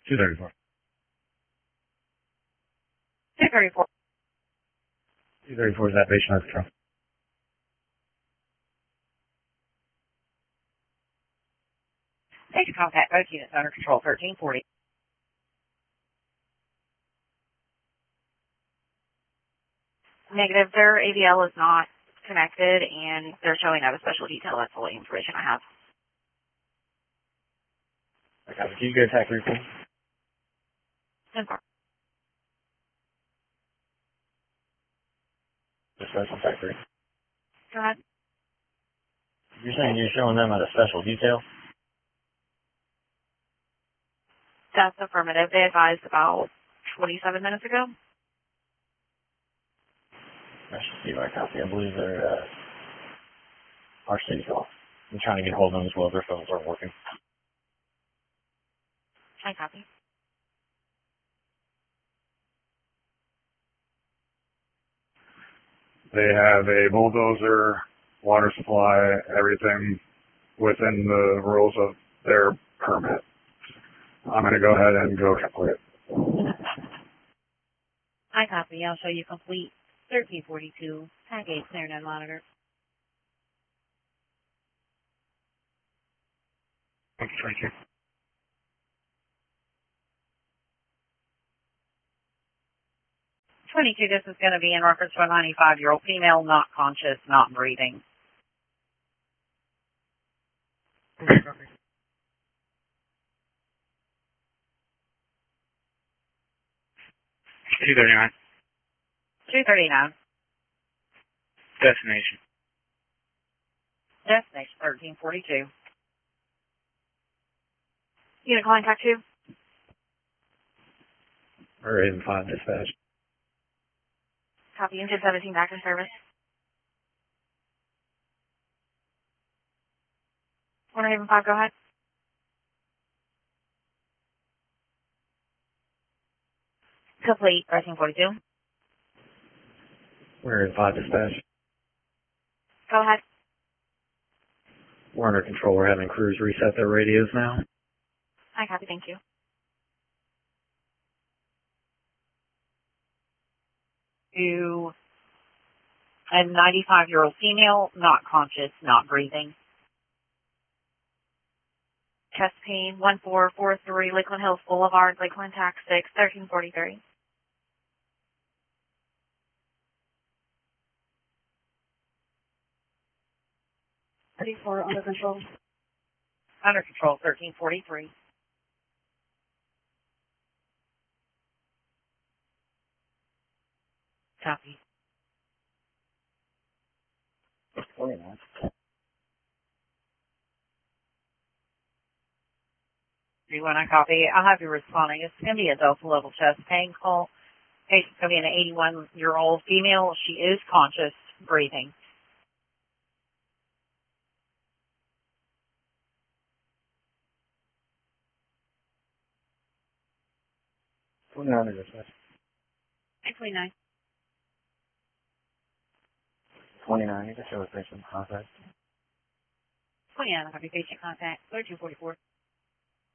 234. 234. 234 is that patient under control. Patient contact both units under control, 1340. Negative, their AVL is not connected, and they're showing out a special detail. That's all the information I have. Okay, can you go attack recall? 10-4. Just special attack 3. Go ahead. You're saying you're showing them at a special detail? That's affirmative. They advised about 27 minutes ago. I should see if I copy. I believe they're our city call. I'm trying to get hold of them as well. Their phones aren't working. I copy. They have a bulldozer, water supply, everything within the rules of their permit. I'm going to go ahead and go complete. I copy. I'll show you complete 1342. Tag 8, clear none monitor. Thank you. 22, this is going to be in reference to a 95-year-old female, not conscious, not breathing. 239. 239. Destination. Destination 1342. Unit contact 2. Or even 5 dispatch. Copy. Engine 17 back in service. Warner Haven 5, go ahead. Complete 1342. We're in 5 dispatch. Go ahead. We're under control. We're having crews reset their radios now. I copy. Thank you. To a 95-year-old female, not conscious, not breathing. Chest pain, 1443 Lakeland Hills Boulevard, Lakeland Tax 6, 1343. Under control. Under control, 1343. Copy. 29. I copy. I'll have you responding. It's going to be a Delta level chest pain call. Patient's going to be an 81-year-old female. She is conscious, breathing. Under dispatch. 29. 29. You can show us patient contact. 29, I'll have your patient contact. 1344.